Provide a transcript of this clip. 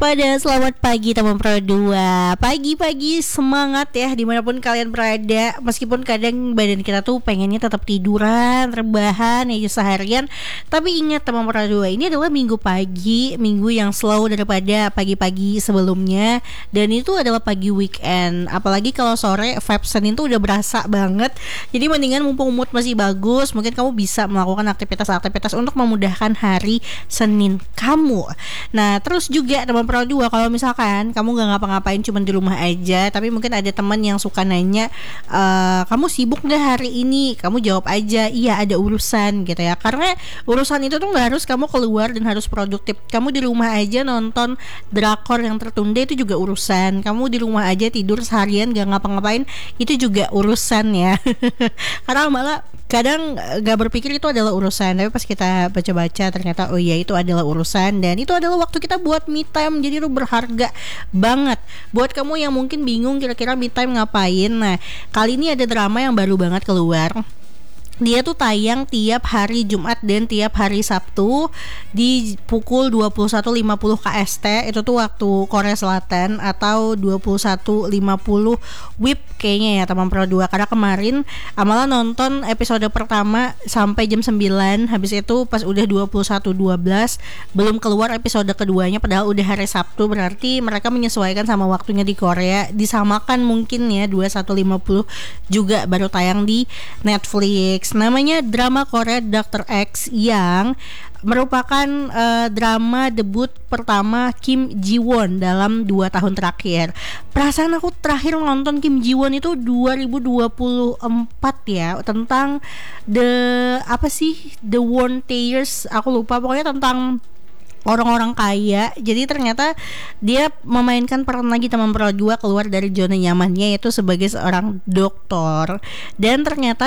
Pada selamat pagi teman Pro 2. Pagi-pagi semangat ya dimanapun kalian berada. Meskipun kadang badan kita tuh pengennya tetap tiduran, rebahan ya seharian. Tapi ingat teman Pro 2, ini adalah minggu pagi, minggu yang slow daripada pagi-pagi sebelumnya. Dan itu adalah pagi weekend. Apalagi kalau sore vibe Senin tuh udah berasa banget. Jadi mendingan mumpung mood masih bagus, mungkin kamu bisa melakukan aktivitas-aktivitas untuk memudahkan hari Senin kamu. Nah terus juga teman Pro 2, kalau misalkan kamu gak ngapa-ngapain cuma di rumah aja, tapi mungkin ada teman yang suka nanya, kamu sibuk gak hari ini? Kamu jawab aja, iya ada urusan gitu ya. Karena urusan itu tuh gak harus kamu keluar dan harus produktif. Kamu di rumah aja nonton drakor yang tertunda itu juga urusan. Kamu di rumah aja tidur seharian gak ngapa-ngapain, itu juga urusan ya. Karena malah kadang gak berpikir itu adalah urusan, tapi pas kita baca-baca ternyata oh iya itu adalah urusan. Dan itu adalah waktu kita buat me time. Jadi itu berharga banget. Buat kamu yang mungkin bingung kira-kira me time ngapain, nah kali ini ada drama yang baru banget keluar. Dia tuh tayang tiap hari Jumat dan tiap hari Sabtu di pukul 21.50 KST. Itu tuh waktu Korea Selatan, atau 21.50 WIB kayaknya ya teman Pro 2. Karena kemarin Amala nonton episode pertama sampai jam 9. Habis itu pas udah 21.12 belum keluar episode keduanya, padahal udah hari Sabtu. Berarti mereka menyesuaikan sama waktunya di Korea. Disamakan mungkin ya, 21.50 juga baru tayang di Netflix. Namanya drama Korea Dr. X, yang merupakan drama debut pertama Kim Ji Won dalam 2 tahun terakhir. Perasaan aku terakhir nonton Kim Ji Won itu 2024 ya, tentang The Won Tears, aku lupa, pokoknya tentang orang-orang kaya. Jadi ternyata dia memainkan peran lagi teman Pro 2, keluar dari zona nyamannya, yaitu sebagai seorang dokter. Dan ternyata